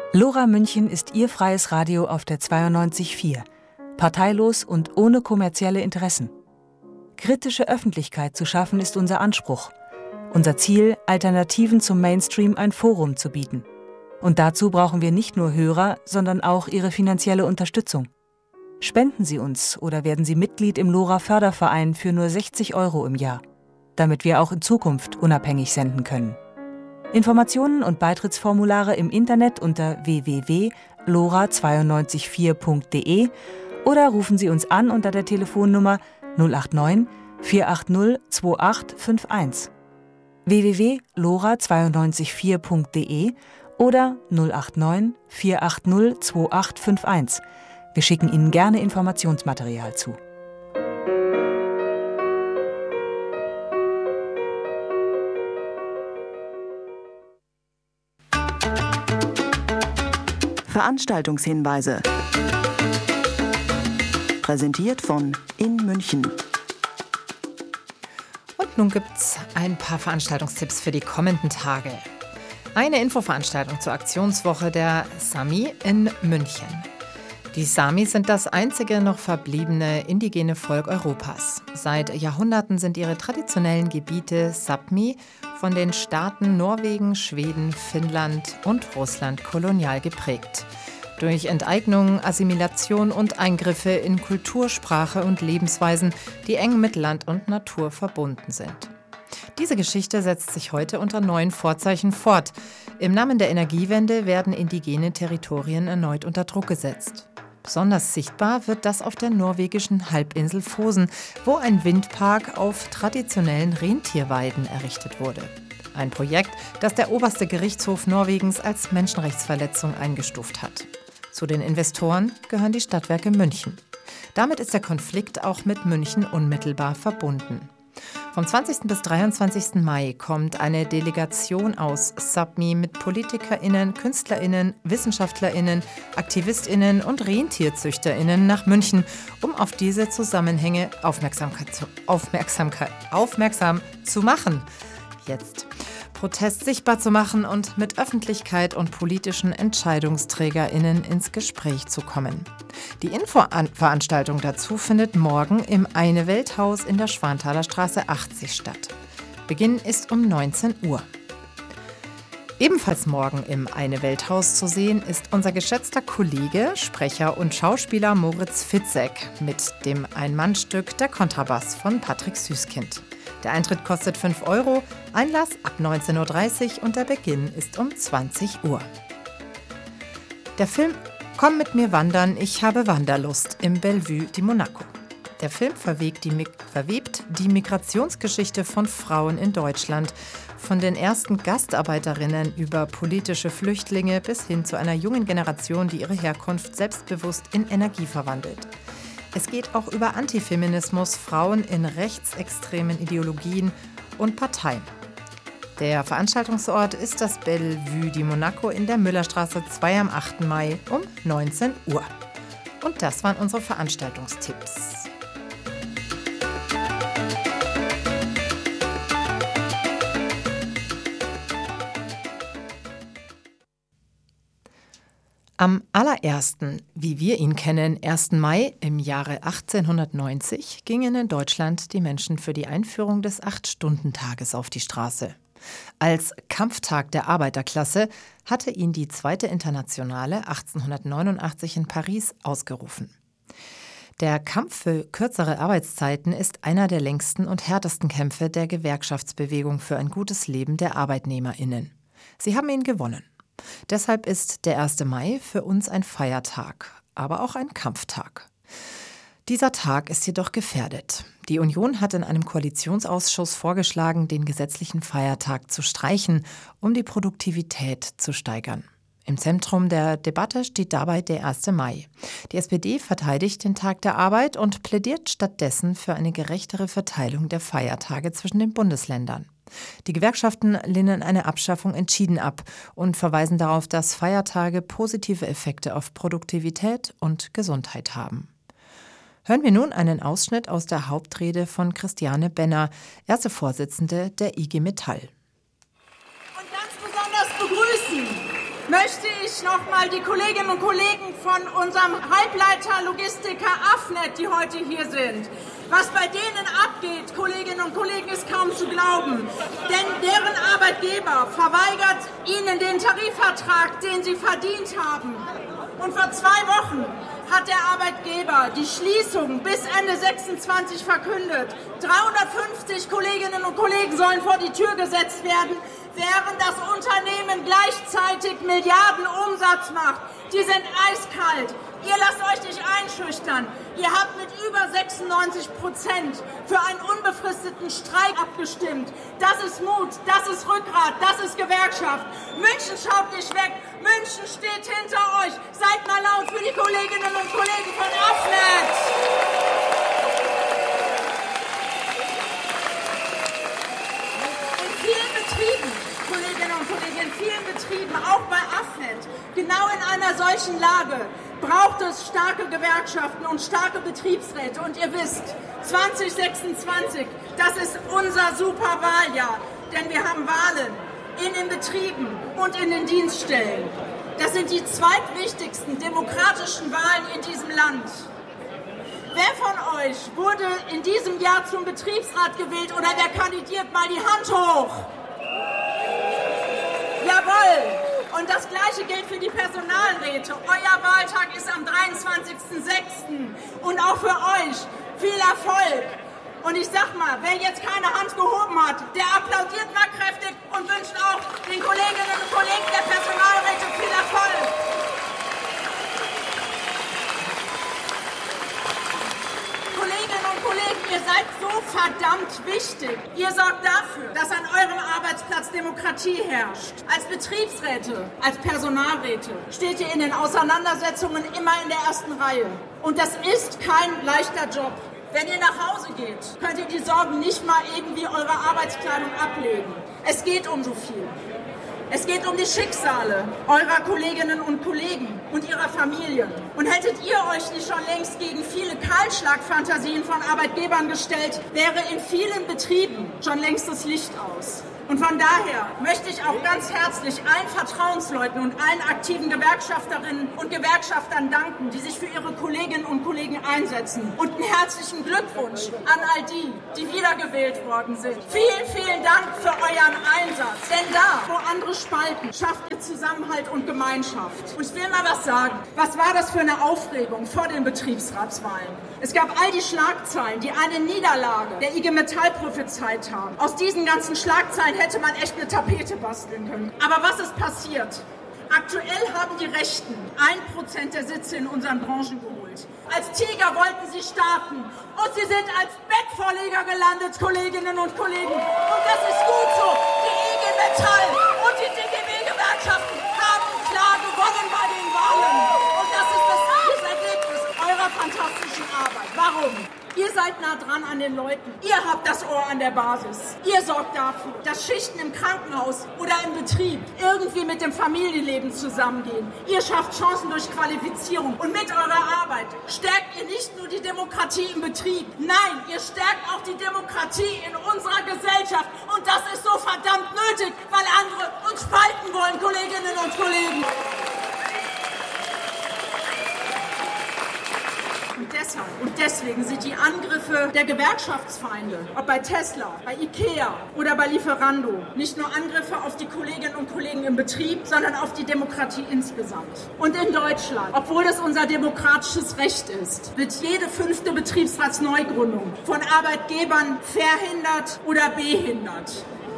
Lora München ist Ihr freies Radio auf der 92.4. Parteilos und ohne kommerzielle Interessen. Kritische Öffentlichkeit zu schaffen ist unser Anspruch. Unser Ziel, Alternativen zum Mainstream ein Forum zu bieten. Und dazu brauchen wir nicht nur Hörer, sondern auch Ihre finanzielle Unterstützung. Spenden Sie uns oder werden Sie Mitglied im Lora Förderverein für nur 60 € im Jahr, damit wir auch in Zukunft unabhängig senden können. Informationen und Beitrittsformulare im Internet unter www.lora924.de oder rufen Sie uns an unter der Telefonnummer 089 480 2851. www.lora924.de oder 089 480 2851. Wir schicken Ihnen gerne Informationsmaterial zu. Veranstaltungshinweise. Präsentiert von In München. Und nun gibt's ein paar Veranstaltungstipps für die kommenden Tage. Eine Infoveranstaltung zur Aktionswoche der Sami in München. Die Sami sind das einzige noch verbliebene indigene Volk Europas. Seit Jahrhunderten sind ihre traditionellen Gebiete Sápmi von den Staaten Norwegen, Schweden, Finnland und Russland kolonial geprägt. Durch Enteignung, Assimilation und Eingriffe in Kultur, Sprache und Lebensweisen, die eng mit Land und Natur verbunden sind. Diese Geschichte setzt sich heute unter neuen Vorzeichen fort. Im Namen der Energiewende werden indigene Territorien erneut unter Druck gesetzt. Besonders sichtbar wird das auf der norwegischen Halbinsel Fosen, wo ein Windpark auf traditionellen Rentierweiden errichtet wurde. Ein Projekt, das der oberste Gerichtshof Norwegens als Menschenrechtsverletzung eingestuft hat. Zu den Investoren gehören die Stadtwerke München. Damit ist der Konflikt auch mit München unmittelbar verbunden. Vom 20. bis 23. Mai kommt eine Delegation aus Sápmi mit PolitikerInnen, KünstlerInnen, WissenschaftlerInnen, AktivistInnen und RentierzüchterInnen nach München, um auf diese Zusammenhänge aufmerksam zu machen. Jetzt. Protest sichtbar zu machen und mit Öffentlichkeit und politischen EntscheidungsträgerInnen ins Gespräch zu kommen. Die Infoveranstaltung dazu findet morgen im Eine-Welt-Haus in der Schwanthaler Straße 80 statt. Beginn ist um 19 Uhr. Ebenfalls morgen im Eine-Welt-Haus zu sehen ist unser geschätzter Kollege, Sprecher und Schauspieler Moritz Fitzek mit dem Ein-Mann-Stück Der Kontrabass von Patrick Süßkind. Der Eintritt kostet 5 €, Einlass ab 19:30 Uhr und der Beginn ist um 20 Uhr. Der Film Komm mit mir wandern, ich habe Wanderlust im Bellevue di Monaco. Der Film verwebt die Migrationsgeschichte von Frauen in Deutschland, von den ersten Gastarbeiterinnen über politische Flüchtlinge bis hin zu einer jungen Generation, die ihre Herkunft selbstbewusst in Energie verwandelt. Es geht auch über Antifeminismus, Frauen in rechtsextremen Ideologien und Parteien. Der Veranstaltungsort ist das Bellevue di Monaco in der Müllerstraße 2 am 8. Mai um 19 Uhr. Und das waren unsere Veranstaltungstipps. Am allerersten, wie wir ihn kennen, 1. Mai im Jahre 1890 gingen in Deutschland die Menschen für die Einführung des 8-Stunden-Tages auf die Straße. Als Kampftag der Arbeiterklasse hatte ihn die Zweite Internationale 1889 in Paris ausgerufen. Der Kampf für kürzere Arbeitszeiten ist einer der längsten und härtesten Kämpfe der Gewerkschaftsbewegung für ein gutes Leben der ArbeitnehmerInnen. Sie haben ihn gewonnen. Deshalb ist der 1. Mai für uns ein Feiertag, aber auch ein Kampftag. Dieser Tag ist jedoch gefährdet. Die Union hat in einem Koalitionsausschuss vorgeschlagen, den gesetzlichen Feiertag zu streichen, um die Produktivität zu steigern. Im Zentrum der Debatte steht dabei der 1. Mai. Die SPD verteidigt den Tag der Arbeit und plädiert stattdessen für eine gerechtere Verteilung der Feiertage zwischen den Bundesländern. Die Gewerkschaften lehnen eine Abschaffung entschieden ab und verweisen darauf, dass Feiertage positive Effekte auf Produktivität und Gesundheit haben. Hören wir nun einen Ausschnitt aus der Hauptrede von Christiane Benner, erste Vorsitzende der IG Metall. Und ganz besonders begrüßen möchte ich nochmal die Kolleginnen und Kollegen von unserem Halbleiter Logistiker Afnet, die heute hier sind. Was bei denen abgeht, Kolleginnen und Kollegen, ist kaum zu glauben. Denn deren Arbeitgeber verweigert ihnen den Tarifvertrag, den sie verdient haben. Und vor 2 Wochen hat der Arbeitgeber die Schließung bis Ende 26 verkündet. 350 Kolleginnen und Kollegen sollen vor die Tür gesetzt werden, während das Unternehmen gleichzeitig Milliarden Umsatz macht. Die sind eiskalt. Ihr lasst euch nicht einschüchtern. Ihr habt mit über 96% für einen unbefristeten Streik abgestimmt. Das ist Mut, das ist Rückgrat, das ist Gewerkschaft. München schaut nicht weg. München steht hinter euch. Seid mal laut für die Kolleginnen und Kollegen von Afnet. In vielen Betrieben, Kolleginnen und Kollegen, in vielen Betrieben, auch bei Afnet, genau in einer solchen Lage, braucht es starke Gewerkschaften und starke Betriebsräte. Und ihr wisst, 2026, das ist unser Superwahljahr. Denn wir haben Wahlen in den Betrieben und in den Dienststellen. Das sind die zweitwichtigsten demokratischen Wahlen in diesem Land. Wer von euch wurde in diesem Jahr zum Betriebsrat gewählt oder wer kandidiert, mal die Hand hoch? Jawohl! Und das Gleiche gilt für die Personalräte. Euer Wahltag ist am 23.06. Und auch für euch viel Erfolg. Und ich sag mal, wer jetzt keine Hand gehoben hat, der applaudiert mal kräftig und wünscht auch den Kolleginnen und Kollegen der Personalräte viel Erfolg. Kolleginnen und Kollegen, ihr seid so verdammt wichtig. Ihr sorgt dafür, dass an eurem Arbeitsplatz Demokratie herrscht. Als Betriebsräte, als Personalräte steht ihr in den Auseinandersetzungen immer in der ersten Reihe. Und das ist kein leichter Job. Wenn ihr nach Hause geht, könnt ihr die Sorgen nicht mal irgendwie eure Arbeitskleidung ablegen. Es geht um so viel. Es geht um die Schicksale eurer Kolleginnen und Kollegen und ihrer Familien. Und hättet ihr euch nicht schon längst gegen viele Kahlschlagfantasien von Arbeitgebern gestellt, wäre in vielen Betrieben schon längst das Licht aus. Und von daher möchte ich auch ganz herzlich allen Vertrauensleuten und allen aktiven Gewerkschafterinnen und Gewerkschaftern danken, die sich für ihre Kolleginnen und Kollegen einsetzen. Und einen herzlichen Glückwunsch an all die, die wiedergewählt worden sind. Vielen, vielen Dank für euren Einsatz. Denn da, wo andere spalten, schafft ihr Zusammenhalt und Gemeinschaft. Und ich will mal was sagen. Was war das für eine Aufregung vor den Betriebsratswahlen? Es gab all die Schlagzeilen, die eine Niederlage der IG Metall prophezeit haben. Aus diesen ganzen Schlagzeilen hätte man echt eine Tapete basteln können. Aber was ist passiert? Aktuell haben die Rechten 1% der Sitze in unseren Branchen geholt. Als Tiger wollten sie starten und sie sind als Bettvorleger gelandet, Kolleginnen und Kollegen. Und das ist gut so. Die IG Metall und die DGB-Gewerkschaften haben klar gewonnen bei den Wahlen. Und das ist das Ergebnis eurer fantastischen Arbeit. Warum? Ihr seid nah dran an den Leuten. Ihr habt das Ohr an der Basis. Ihr sorgt dafür, dass Schichten im Krankenhaus oder im Betrieb irgendwie mit dem Familienleben zusammengehen. Ihr schafft Chancen durch Qualifizierung. Und mit eurer Arbeit stärkt ihr nicht nur die Demokratie im Betrieb. Nein, ihr stärkt auch die Demokratie in unserer Gesellschaft. Und das ist so verdammt nötig, weil andere uns spalten wollen, Kolleginnen und Kollegen. Und deswegen sind die Angriffe der Gewerkschaftsfeinde, ob bei Tesla, bei Ikea oder bei Lieferando, nicht nur Angriffe auf die Kolleginnen und Kollegen im Betrieb, sondern auf die Demokratie insgesamt. Und in Deutschland, obwohl es unser demokratisches Recht ist, wird jede 5. Betriebsratsneugründung von Arbeitgebern verhindert oder behindert.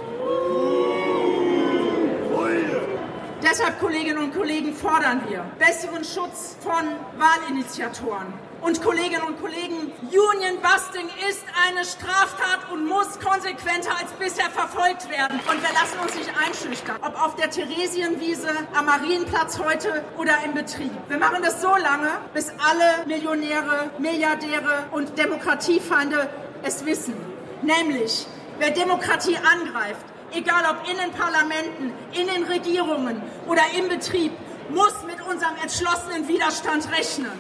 Deshalb, Kolleginnen und Kollegen, fordern wir besseren Schutz von Wahlinitiatoren. Und Kolleginnen und Kollegen, Union-Busting ist eine Straftat und muss konsequenter als bisher verfolgt werden. Und wir lassen uns nicht einschüchtern, ob auf der Theresienwiese, am Marienplatz heute oder im Betrieb. Wir machen das so lange, bis alle Millionäre, Milliardäre und Demokratiefeinde es wissen. Nämlich, wer Demokratie angreift, egal ob in den Parlamenten, in den Regierungen oder im Betrieb, muss mit unserem entschlossenen Widerstand rechnen.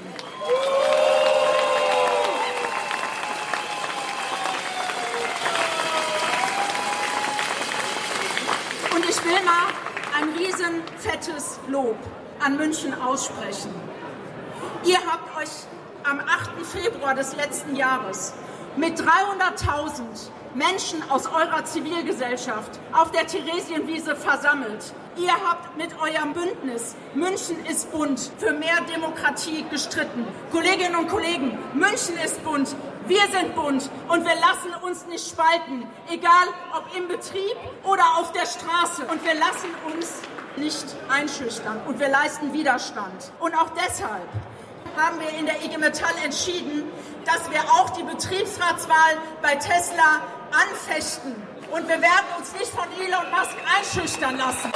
Und ich will mal ein riesen fettes Lob an München aussprechen. Ihr habt euch am 8. Februar des letzten Jahres mit 300.000 Menschen aus eurer Zivilgesellschaft auf der Theresienwiese versammelt. Ihr habt mit eurem Bündnis München ist bunt für mehr Demokratie gestritten. Kolleginnen und Kollegen, München ist bunt, wir sind bunt und wir lassen uns nicht spalten, egal ob im Betrieb oder auf der Straße. Und wir lassen uns nicht einschüchtern und wir leisten Widerstand. Und auch deshalb haben wir in der IG Metall entschieden, dass wir auch die Betriebsratswahl bei Tesla anfechten. Und wir werden uns nicht von Elon Musk einschüchtern lassen.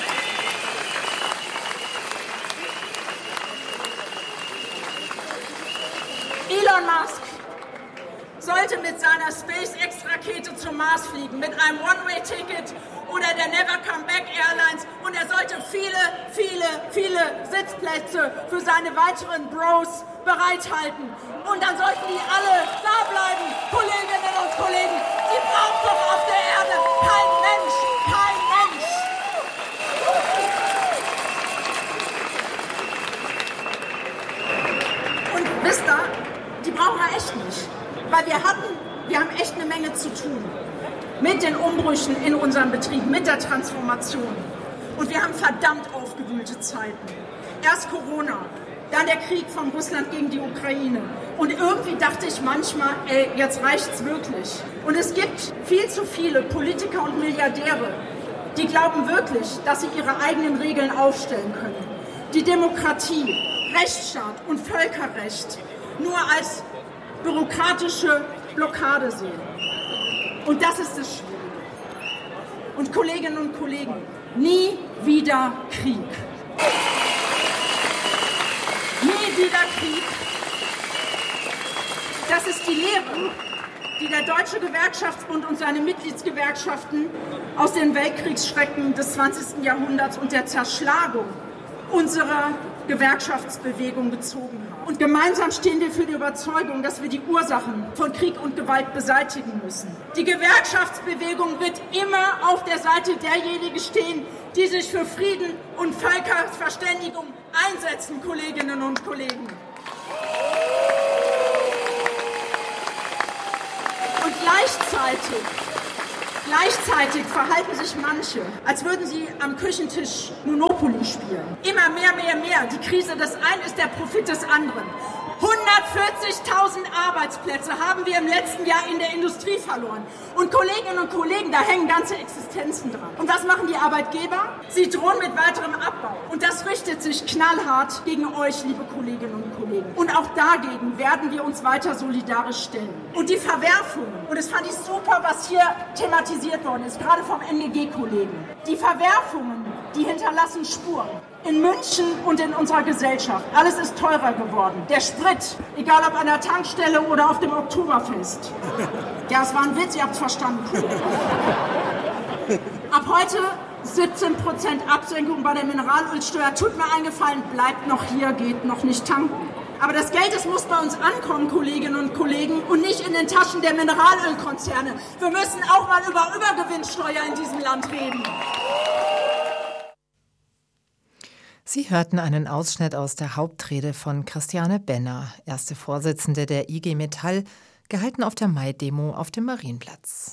Elon Musk sollte mit seiner SpaceX-Rakete zum Mars fliegen, mit einem One-Way-Ticket oder der Never Come Back Airlines, und er sollte viele Sitzplätze für seine weiteren Bros bereithalten. Und dann sollten die alle da bleiben, Kolleginnen und Kollegen. Die braucht doch auf der Erde kein Mensch. Und wisst ihr, die brauchen wir echt nicht. Weil wir haben echt eine Menge zu tun. Mit den Umbrüchen in unserem Betrieb, mit der Transformation. Und wir haben verdammt aufgewühlte Zeiten. Erst Corona, dann der Krieg von Russland gegen die Ukraine. Und irgendwie dachte ich manchmal, jetzt reicht's wirklich. Und es gibt viel zu viele Politiker und Milliardäre, die glauben wirklich, dass sie ihre eigenen Regeln aufstellen können. Die Demokratie, Rechtsstaat und Völkerrecht nur als bürokratische Blockade sehen. Und das ist das Schwierige. Und Kolleginnen und Kollegen, nie wieder Krieg. Nie wieder Krieg. Das ist die Lehre, die der Deutsche Gewerkschaftsbund und seine Mitgliedsgewerkschaften aus den Weltkriegsschrecken des 20. Jahrhunderts und der Zerschlagung unserer Gewerkschaftsbewegung gezogen haben. Und gemeinsam stehen wir für die Überzeugung, dass wir die Ursachen von Krieg und Gewalt beseitigen müssen. Die Gewerkschaftsbewegung wird immer auf der Seite derjenigen stehen, die sich für Frieden und Völkerverständigung einsetzen, Kolleginnen und Kollegen. Und gleichzeitig verhalten sich manche, als würden sie am Küchentisch Monopoly spielen. Immer mehr. Die Krise des einen ist der Profit des anderen. 140.000 Arbeitsplätze haben wir im letzten Jahr in der Industrie verloren. Und Kolleginnen und Kollegen, da hängen ganze Existenzen dran. Und was machen die Arbeitgeber? Sie drohen mit weiterem Abbau. Und das richtet sich knallhart gegen euch, liebe Kolleginnen und Kollegen. Und auch dagegen werden wir uns weiter solidarisch stellen. Und die Verwerfungen, und das fand ich super, was hier thematisiert worden ist, gerade vom NGG-Kollegen. Die Verwerfungen, die hinterlassen Spuren. In München und in unserer Gesellschaft. Alles ist teurer geworden. Der Sprit, egal ob an der Tankstelle oder auf dem Oktoberfest. Ja, es war ein Witz, ihr habt's verstanden. Cool. Ab heute 17% Absenkung bei der Mineralölsteuer. Tut mir einen Gefallen, bleibt noch hier, geht noch nicht tanken. Aber das Geld, das muss bei uns ankommen, Kolleginnen und Kollegen, und nicht in den Taschen der Mineralölkonzerne. Wir müssen auch mal über Übergewinnsteuer in diesem Land reden. Sie hörten einen Ausschnitt aus der Hauptrede von Christiane Benner, erste Vorsitzende der IG Metall, gehalten auf der Mai-Demo auf dem Marienplatz.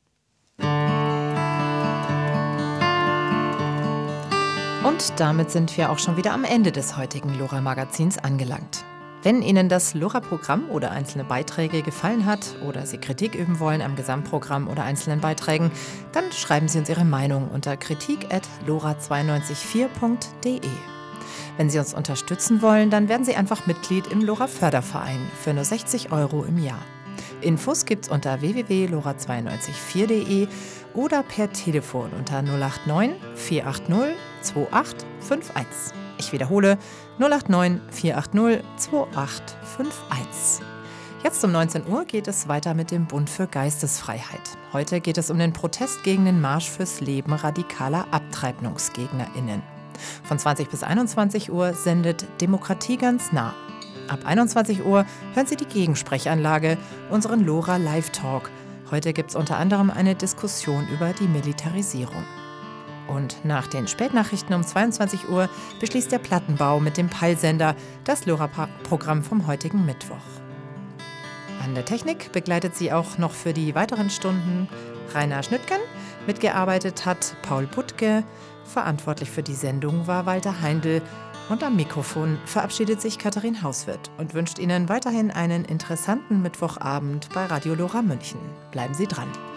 Und damit sind wir auch schon wieder am Ende des heutigen LoRa-Magazins angelangt. Wenn Ihnen das LoRa-Programm oder einzelne Beiträge gefallen hat oder Sie Kritik üben wollen am Gesamtprogramm oder einzelnen Beiträgen, dann schreiben Sie uns Ihre Meinung unter kritik@lora924.de. Wenn Sie uns unterstützen wollen, dann werden Sie einfach Mitglied im LoRa-Förderverein für nur 60 € im Jahr. Infos gibt's unter www.lora924.de oder per Telefon unter 089 480 2851. Ich wiederhole 089 480 2851. Jetzt um 19 Uhr geht es weiter mit dem Bund für Geistesfreiheit. Heute geht es um den Protest gegen den Marsch fürs Leben radikaler AbtreibungsgegnerInnen. Von 20 bis 21 Uhr sendet Demokratie ganz nah. Ab 21 Uhr hören Sie die Gegensprechanlage, unseren LoRa Live Talk. Heute gibt es unter anderem eine Diskussion über die Militarisierung. Und nach den Spätnachrichten um 22 Uhr beschließt der Plattenbau mit dem Peilsender das LoRa-Programm vom heutigen Mittwoch. An der Technik begleitet sie auch noch für die weiteren Stunden Rainer Schnüttgen. Mitgearbeitet hat Paul Butke. Verantwortlich für die Sendung war Walter Heindl. Und am Mikrofon verabschiedet sich Katharin Hauswirth und wünscht Ihnen weiterhin einen interessanten Mittwochabend bei Radio LoRa München. Bleiben Sie dran.